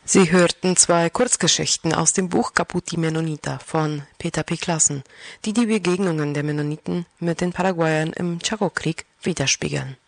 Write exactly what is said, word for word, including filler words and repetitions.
Sie hörten zwei Kurzgeschichten aus dem Buch Caput die Mennoniter von Peter P. Classen, die die Begegnungen der Mennoniten mit den Paraguayern im Chaco-Krieg widerspiegeln.